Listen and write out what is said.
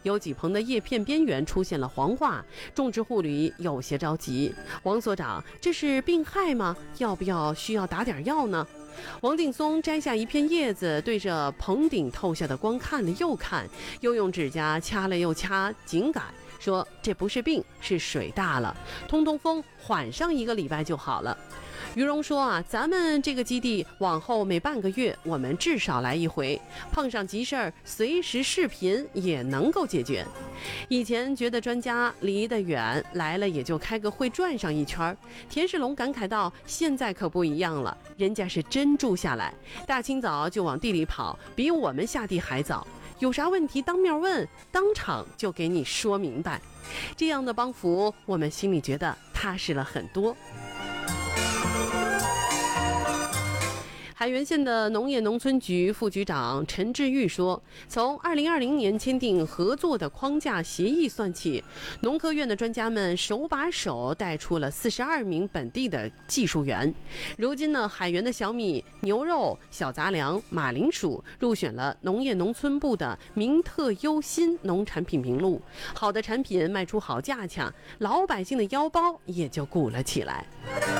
有几棚的叶片边缘出现了黄化，种植户里有些着急。王所长，这是病害吗？需要打点药呢？王劲松摘下一片叶子，对着棚顶透下的光看了又看，又用指甲掐了又掐，紧赶说：“这不是病，是水大了，通风，缓上1个礼拜就好了。”于荣说咱们这个基地往后每半个月我们至少来一回，碰上急事儿随时视频也能够解决。以前觉得专家离得远，来了也就开个会转上一圈。田世龙感慨道：“现在可不一样了，人家是真住下来，大清早就往地里跑，比我们下地还早。有啥问题当面问，当场就给你说明白。”这样的帮扶，我们心里觉得踏实了很多。海原县的农业农村局副局长陈志玉说，从2020年签订合作的框架协议算起，农科院的专家们手把手带出了42名本地的技术员。如今呢，海原的小米、牛肉、小杂粮、马铃薯入选了农业农村部的名特优新农产品名录。好的产品卖出好价钱，老百姓的腰包也就鼓了起来。